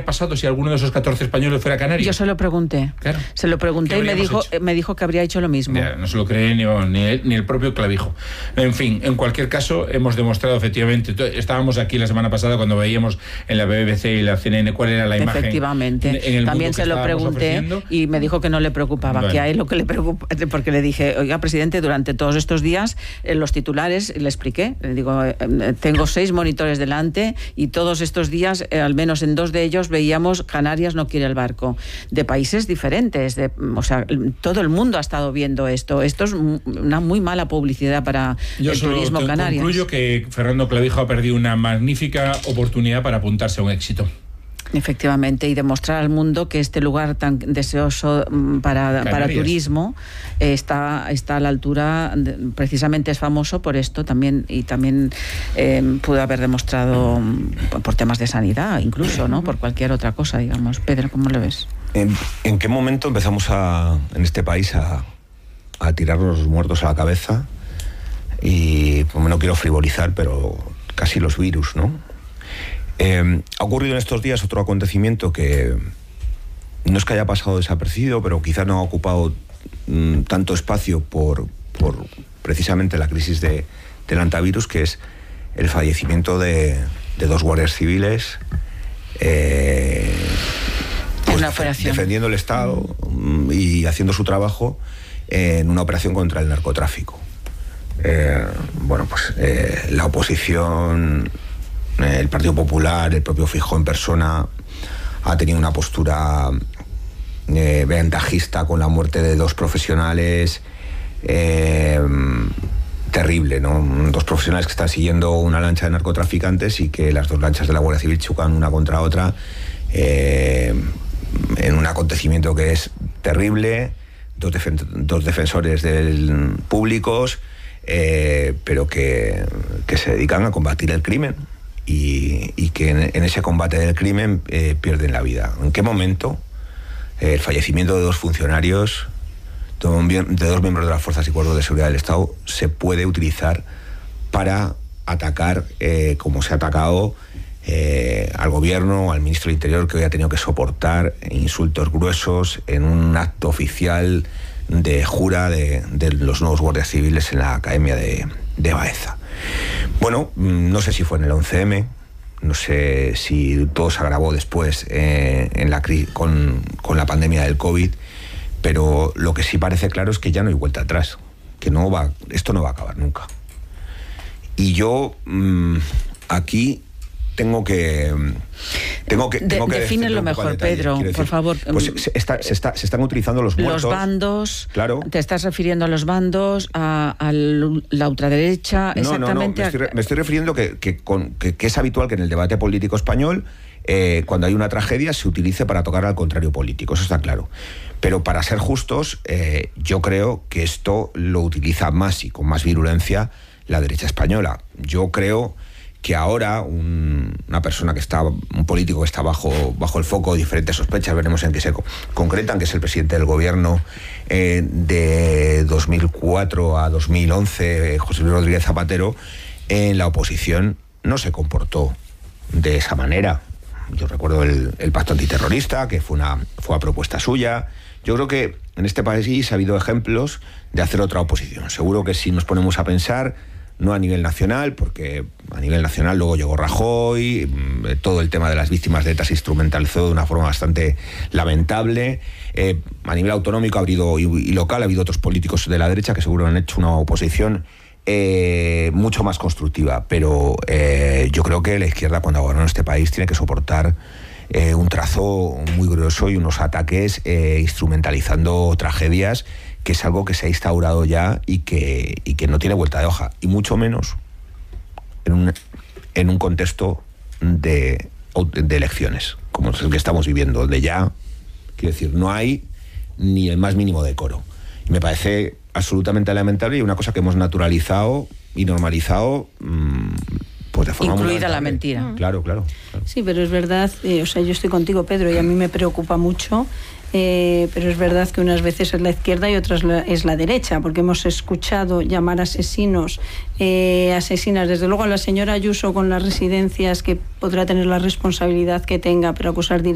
pasado si alguno de esos 14 españoles fuera canario? Yo se lo pregunté. Claro. Se lo pregunté y me dijo que habría hecho lo mismo. Ya, no se lo cree ni el propio Clavijo. En fin, en cualquier caso, hemos demostrado efectivamente, estábamos aquí la semana pasada cuando veíamos en la BBC y la CNN cuál era la imagen. Efectivamente. También se lo pregunté y me dijo que no le preocupaba, bueno, que a él lo que le preocupa, porque le dije, oiga, presidente, durante todos estos días, los titulares, le expliqué, le digo, tengo 6 monitores delante y todos estos días, al menos en 2 de ellos, veíamos Canarias no quiere el barco, de países diferentes, o sea, todo el mundo ha estado viendo esto. Esto es una muy mala publicidad para el turismo canario. Concluyo que Fernando Clavijo ha perdido una magnífica oportunidad para apuntarse a un éxito. Efectivamente, y demostrar al mundo que este lugar tan deseoso para turismo está a la altura, precisamente es famoso por esto también, y también pudo haber demostrado por temas de sanidad, incluso, ¿no? Por cualquier otra cosa, digamos. Pedro, ¿cómo lo ves? ¿En qué momento empezamos en este país a tirarnos los muertos a la cabeza? Y pues, no quiero frivolizar, pero casi los virus, ¿no? Ha ocurrido en estos días otro acontecimiento que no es que haya pasado desapercibido, pero quizás no ha ocupado tanto espacio por precisamente la crisis del antivirus, que es el fallecimiento de 2 guardias civiles pues, defendiendo el Estado y haciendo su trabajo en una operación contra el narcotráfico. La oposición, el Partido Popular, el propio Feijóo en persona, ha tenido una postura ventajista con la muerte de 2 profesionales, terrible, ¿no? 2 profesionales que están siguiendo una lancha de narcotraficantes y que las 2 lanchas de la Guardia Civil chocan una contra otra en un acontecimiento que es terrible. 2 defensores públicos, pero que se dedican a combatir el crimen. Y que en ese combate del crimen pierden la vida. ¿En qué momento el fallecimiento de 2 funcionarios, de 2 miembros de las Fuerzas y Cuerpos de Seguridad del Estado, se puede utilizar para atacar, como se ha atacado al gobierno, al ministro del Interior, que hoy ha tenido que soportar insultos gruesos en un acto oficial de jura de los nuevos guardias civiles en la Academia de Baeza? Bueno, no sé si fue en el 11M, no sé si todo se agravó después con la pandemia del COVID, pero lo que sí parece claro es que ya no hay vuelta atrás, que esto no va a acabar nunca. Y yo aquí tengo que defínelo mejor, Pedro, por favor. Pues se están utilizando los muertos. Los bandos. Claro. ¿Te estás refiriendo a los bandos, a la ultraderecha? Exactamente. No. Me estoy refiriendo que es habitual que en el debate político español, cuando hay una tragedia, se utilice para tocar al contrario político. Eso está claro. Pero para ser justos, yo creo que esto lo utiliza más y con más virulencia la derecha española. Yo creo que ahora una persona un político que está bajo el foco de diferentes sospechas, veremos en qué se concretan, que es el presidente del gobierno de 2004 a 2011, José Luis Rodríguez Zapatero, en la oposición no se comportó de esa manera. Yo recuerdo el pacto antiterrorista, que fue a propuesta suya. Yo creo que en este país ha habido ejemplos de hacer otra oposición. Seguro que si nos ponemos a pensar, no a nivel nacional, porque a nivel nacional luego llegó Rajoy, todo el tema de las víctimas de ETA se instrumentalizó de una forma bastante lamentable. A nivel autonómico y local ha habido otros políticos de la derecha que seguro han hecho una oposición mucho más constructiva, pero yo creo que la izquierda, cuando gobierna este país, tiene que soportar un trazo muy grueso y unos ataques instrumentalizando tragedias, que es algo que se ha instaurado ya y que no tiene vuelta de hoja, y mucho menos en un contexto de elecciones como es el que estamos viviendo, donde ya, quiero decir, no hay ni el más mínimo decoro. Y me parece absolutamente lamentable, y una cosa que hemos naturalizado y normalizado, pues de forma incluida la mentira. Claro. Sí, pero es verdad, yo estoy contigo, Pedro, y a mí me preocupa mucho, pero es verdad que unas veces es la izquierda y otras es la derecha, porque hemos escuchado llamar asesinas, desde luego a la señora Ayuso con las residencias, que podrá tener la responsabilidad que tenga, pero acusar directamente